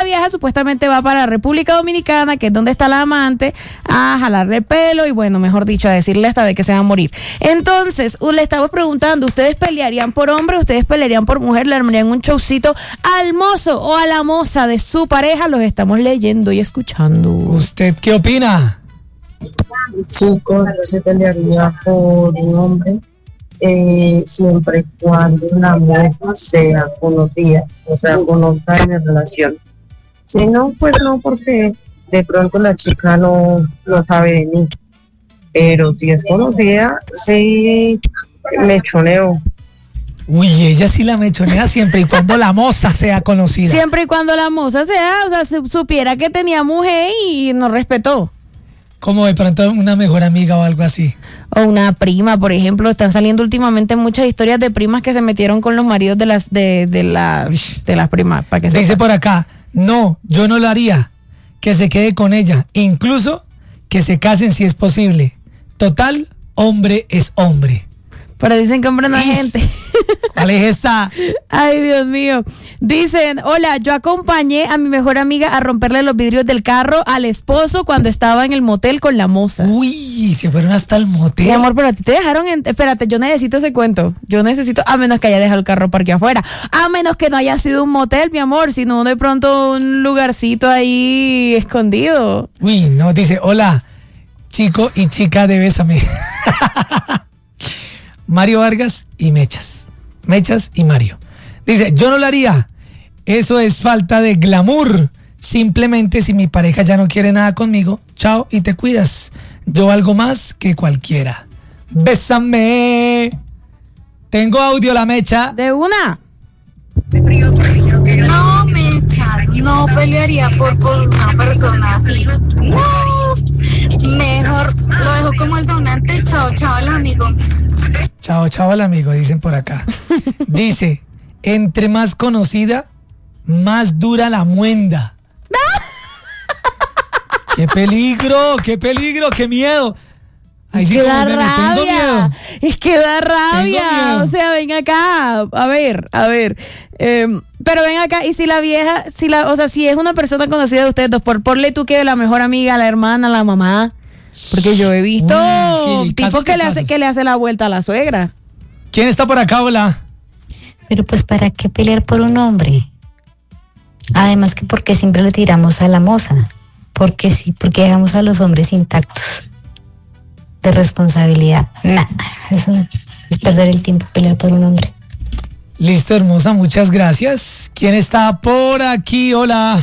vieja supuestamente va para República Dominicana, que es donde está la amante, a jalarle el pelo y bueno, mejor dicho, a decirle hasta de que se va a morir. Entonces, le estamos preguntando, ¿ustedes pelearían por hombre? ¿Ustedes pelearían por mujer? ¿Le armarían un showcito al mozo o a la moza de su pareja? Los estamos leyendo y escuchando. ¿Usted qué opina? Chicos, yo se pelearía por un hombre siempre y cuando la moza sea conocida, o sea, conozca de mi relación. Si no, pues no, porque de pronto la chica no sabe de mí. Pero si es conocida, sí mechoneo. Uy, ella sí la mechonea siempre y cuando la moza sea conocida. Siempre y cuando la moza sea, o sea, supiera que tenía mujer y nos respetó. Como de pronto una mejor amiga o algo así. O una prima, por ejemplo. Están saliendo últimamente muchas historias de primas que se metieron con los maridos de las primas. Para que dice sepa. por acá, no, yo no lo haría. Que se quede con ella. Incluso que se casen si es posible. Total, hombre es hombre. Pero dicen que hombre no es gente. ¿Cuál es esa? Ay, Dios mío. Dicen, hola, yo acompañé a mi mejor amiga a romperle los vidrios del carro al esposo cuando estaba en el motel con la moza. Uy, se fueron hasta el motel. Mi amor, pero a ti te dejaron espérate, yo necesito ese cuento. A menos que haya dejado el carro parqueado afuera. A menos que no haya sido un motel, mi amor, sino de pronto un lugarcito ahí escondido. Uy, no, dice, hola, chico y chica de Bésame. Mario Vargas y Mechas. Mechas y Mario. Dice, yo no lo haría. Eso es falta de glamour. Simplemente si mi pareja ya no quiere nada conmigo, chao y te cuidas. Yo valgo más que cualquiera. Bésame. Tengo audio, la Mecha. De una. No, Mechas, no pelearía por una persona así. No, mejor lo dejo como el donante. Chao, chao al amigo. Chao, chao al amigo, dicen por acá. Dice, entre más conocida, más dura la muenda. ¡Qué peligro! ¡Qué miedo! Ahí sí como meme, tengo miedo. Es que da rabia. O sea, ven acá. A ver. Pero ven acá, y si la vieja, o sea, si es una persona conocida de ustedes dos, ponle tú que la mejor amiga, la hermana, la mamá. Porque yo he visto tipos que le hace la vuelta a la suegra. ¿Quién está por acá? Hola. Pero pues ¿para qué pelear por un hombre? Además que porque siempre le tiramos a la moza. Porque dejamos a los hombres intactos de responsabilidad. Nah, eso es perder el tiempo pelear por un hombre. Listo, hermosa, muchas gracias. ¿Quién está por aquí? Hola.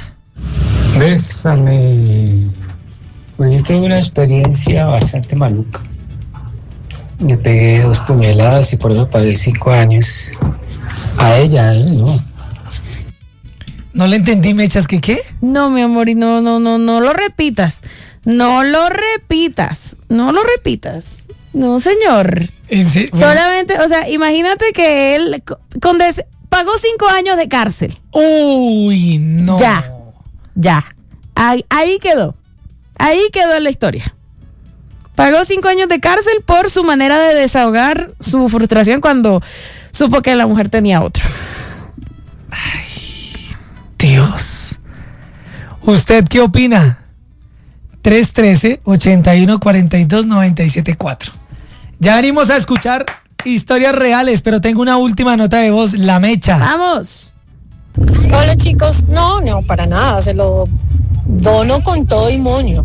Bésame. Pues yo tuve una experiencia bastante maluca. Me pegué 2 puñaladas y por eso pagué 5 años. A ella, no. No le entendí, Mechas, ¿qué? No, mi amor, y no lo repitas. No lo repitas. No, señor. Solamente, o sea, imagínate que él pagó 5 años de cárcel. Uy, no. Ya. Ahí quedó la historia. Pagó 5 años de cárcel por su manera de desahogar su frustración cuando supo que la mujer tenía otro. Ay, Dios. ¿Usted qué opina? 313-8142-974. Ya venimos a escuchar historias reales, pero tengo una última nota de voz, la Mecha. ¡Vamos! Hola, chicos. No, para nada. Se lo dono con todo y moño.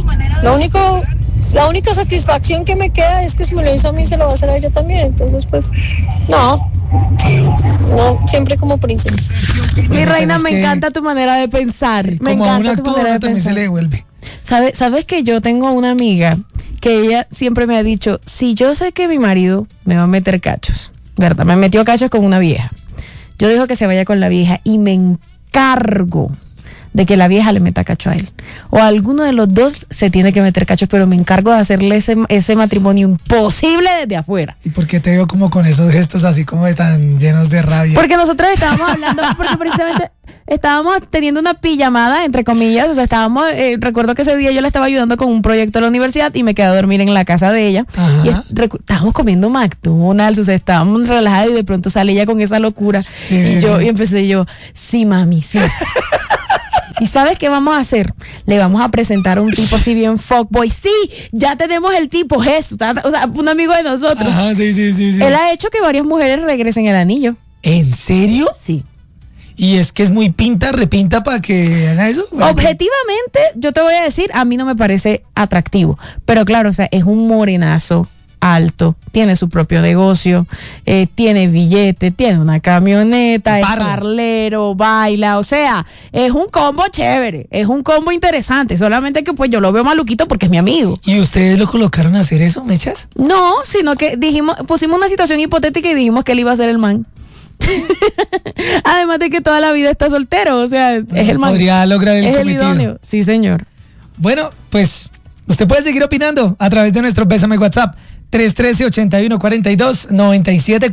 La única satisfacción que me queda es que si me lo hizo a mí, se lo va a hacer a ella también. Entonces, pues, no, siempre como princesa. Mi reina, me encanta tu manera de pensar. Sí, me como encanta a un tu actor, manera de también pensar. se le devuelve. ¿Sabes que yo tengo una amiga que ella siempre me ha dicho, si yo sé que mi marido me va a meter cachos, ¿verdad? Me metió cachos con una vieja. Yo dejo que se vaya con la vieja y me encargo de que la vieja le meta cacho a él. O alguno de los dos se tiene que meter cachos, pero me encargo de hacerle ese matrimonio imposible desde afuera. ¿Y por qué te veo como con esos gestos así como de tan llenos de rabia? Porque nosotros estábamos hablando, porque precisamente estábamos teniendo una pijamada, entre comillas, o sea, recuerdo que ese día yo le estaba ayudando con un proyecto de la universidad y me quedé a dormir en la casa de ella. Ajá. Y estábamos comiendo McDonald's, o sea, estábamos relajados y de pronto sale ella con esa locura. Sí, y empecé yo, sí, mami, sí. ¿Sabes qué vamos a hacer? Le vamos a presentar a un tipo así bien fuckboy. Sí, ya tenemos el tipo, Jesús, o sea, un amigo de nosotros. Ajá, sí. Él ha hecho que varias mujeres regresen el anillo. ¿En serio? Sí. Y es que es muy repinta para que haga eso. Objetivamente, yo te voy a decir, a mí no me parece atractivo. Pero claro, o sea, es un morenazo alto, tiene su propio negocio, tiene billete, tiene una camioneta, es parlero, baila, o sea, es un combo chévere, es un combo interesante, solamente que pues yo lo veo maluquito porque es mi amigo. ¿Y ustedes lo colocaron a hacer eso, Mechas? No, sino que pusimos una situación hipotética y dijimos que él iba a ser el man. Además de que toda la vida está soltero, o sea, es el man. Podría lograr el cometido. El idóneo. Sí, señor. Bueno, pues usted puede seguir opinando a través de nuestro Bésame WhatsApp 313-8142-974.